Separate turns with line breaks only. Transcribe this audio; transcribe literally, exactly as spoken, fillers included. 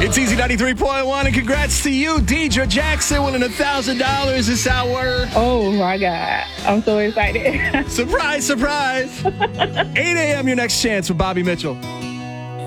It's Easy ninety-three point one, and congrats to you, Deidre Jackson, winning one thousand dollars this hour.
Oh, my God. I'm so excited.
Surprise, surprise. eight a.m. your next chance with Bobby Mitchell.